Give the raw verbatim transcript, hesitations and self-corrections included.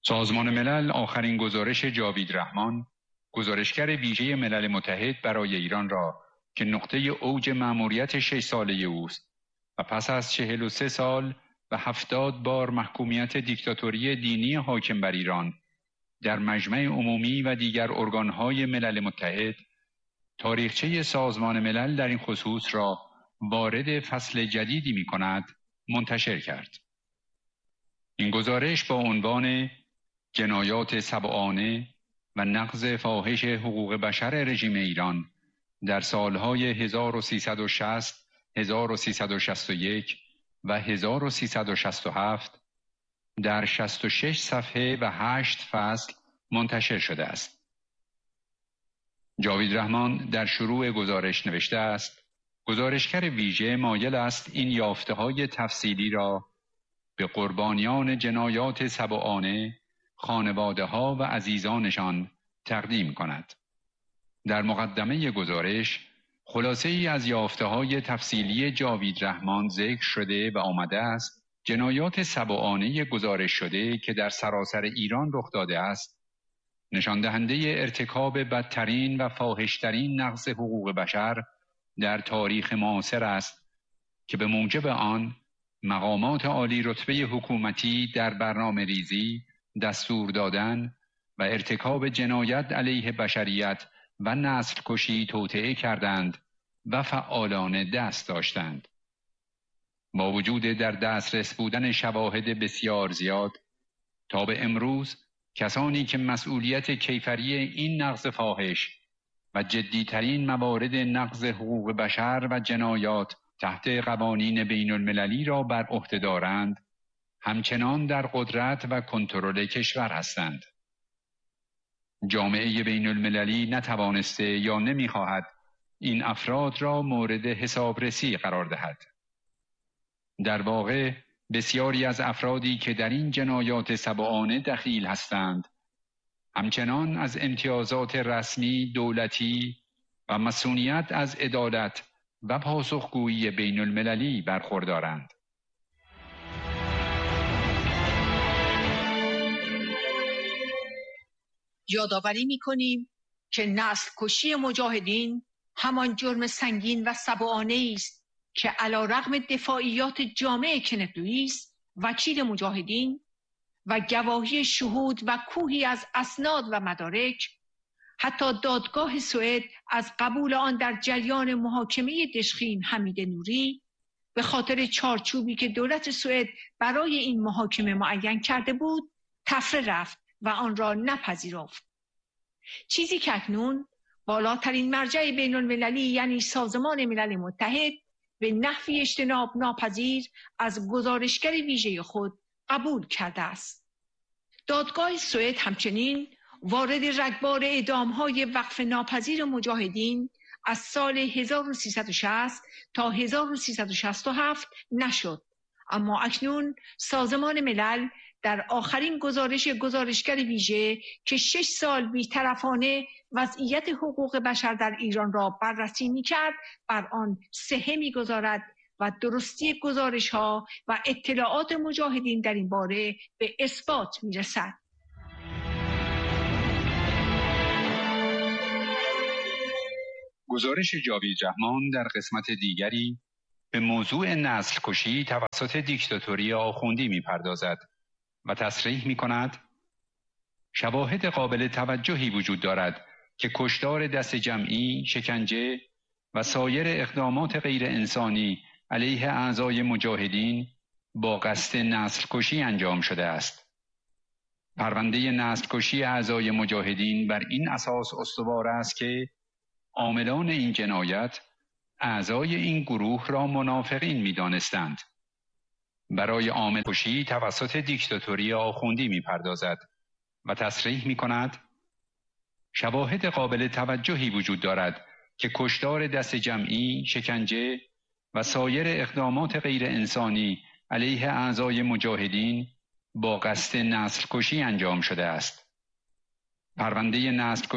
سازمان ملل آخرین گزارش جاوید رحمان، گزارشگر ویژه ملل متحد برای ایران را که نقطه اوج مأموریت شش ساله اوست و پس از چهل و سه سال و هفتاد بار محکومیت دیکتاتوری دینی حاکم بر ایران در مجمع عمومی و دیگر ارگانهای ملل متحد، تاریخچه سازمان ملل در این خصوص را وارد فصل جدیدی می کند، منتشر کرد. این گزارش با عنوان جنایات سبعانه و نقض فاحش حقوق بشر رژیم ایران در سالهای هزار و سیصد و شصت، هزار و سیصد و شصت و یک و هزار و سیصد و شصت و هفت در شصت و شش صفحه و هشت فصل منتشر شده است. جاوید رحمان در شروع گزارش نوشته است: گزارشگر ویژه مایل است این یافته‌های تفصیلی را به قربانیان جنایات سبعانه، خانواده‌ها و عزیزانشان تقدیم کند. در مقدمه گزارش خلاصه ای از یافته‌های تفصیلی جاوید رحمان ذکر شده و آمده است جنایات سبعانه گزارش شده که در سراسر ایران رخ داده است، نشان دهنده ارتکاب بدترین و فاحش‌ترین نقض حقوق بشر در تاریخ معاصر است که به موجب آن مقامات عالی رتبه حکومتی در برنامه ریزی، دستور دادن و ارتکاب جنایت علیه بشریت و نسل کشی توطئه کردند و فعالانه دست داشتند. با وجود در دسترس بودن شواهد بسیار زیاد، تا به امروز کسانی که مسئولیت کیفری این نقض فاحش و جدیترین موارد نقض حقوق بشر و جنایات تحت قوانین بین المللی را بر عهده دارند، همچنان در قدرت و کنترل کشور هستند. جامعه بین المللی نتوانسته یا نمیخواهد این افراد را مورد حسابرسی قرار دهد. در واقع بسیاری از افرادی که در این جنایات سبعانه دخیل هستند، همچنان از امتیازات رسمی، دولتی و مسئولیت از عدالت و پاسخگویی بین المللی برخوردارند. یادآوری می‌کنیم که نسل کشی مجاهدین همان جرم سنگین و سبعانه است که علیرغم دفاعیات جامع کنت لوئیس، وکیل مجاهدین، و گواهی شهود و کوهی از اسناد و مدارک، حتی دادگاه سوئد از قبول آن در جریان محاکمه دشخیم حمید نوری به خاطر چارچوبی که دولت سوئد برای این محاکمه معین کرده بود تفره رفت و آن را نپذیرفت. چیزی که اکنون بالاترین مرجع بین المللی یعنی سازمان ملل متحد به نحوی اجتناب ناپذیر از گزارشگر ویژه خود قبول کرده است. دادگاه سوئد همچنین وارد رگبار اعدام‌های وقف ناپذیر مجاهدین از سال هزار و سیصد و شصت تا هزار و سیصد و شصت و هفت نشد، اما اکنون سازمان ملل در آخرین گزارش گزارشگر ویژه که شش سال بی‌طرفانه وضعیت حقوق بشر در ایران را بررسی می‌کرد، بر آن صحه می‌گذارد و درستی گزارش‌ها و اطلاعات مجاهدین در این باره به اثبات می‌رسد. گزارش جاوید رحمان در قسمت دیگری به موضوع نسل کشی توسط دیکتاتوری آخوندی می‌پردازد و تصریح می‌کند شواهد قابل توجهی وجود دارد که کشتار دست جمعی، شکنجه و سایر اقدامات غیر انسانی علیه اعضای مجاهدین با قصد نسل کشی انجام شده است. پرونده نسل کشی اعضای مجاهدین بر این اساس استوار است که عاملان این جنایت اعضای این گروه را منافقین می‌دانستند. برای عامل کشی توسط دیکتاتوری آخوندی می‌پردازد و تصریح می‌کند شواهد قابل توجهی وجود دارد که کشتار دست جمعی، شکنجه و سایر اقدامات غیر انسانی علیه اعضای مجاهدین با قصد نسل کشی انجام شده است. پرونده نسل